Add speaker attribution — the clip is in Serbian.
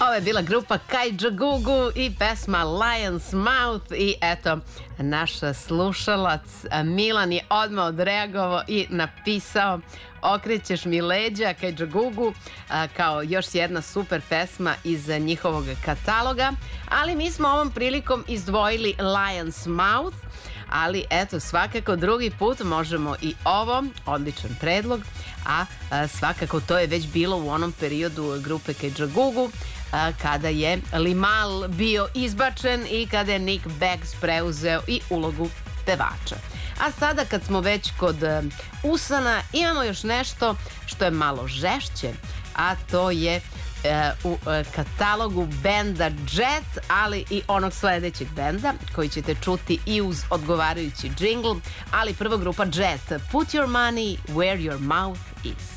Speaker 1: Ovo je bila grupa Kaidžagugu i pesma Lion's Mouth i eto, naš slušalac Milan je odmah odreagovao i napisao Okrećeš mi leđa, Kaidžagugu, kao još jedna super pesma iz njihovog kataloga, ali mi smo ovom prilikom izdvojili Lion's Mouth, ali eto, svakako drugi put možemo i ovo, odličan predlog, a svakako to je već bilo u onom periodu grupe Kaidžagugu, kada je Limahl bio izbačen i kada je Nick Beggs preuzeo i ulogu pevača. A sada kad smo već kod usana, imamo još nešto što je malo žešće, a to je u katalogu benda Jet, ali i onog sledećeg benda koji ćete čuti i uz odgovarajući džingl, ali prva grupa Jet, Put Your Money Where Your Mouth Is.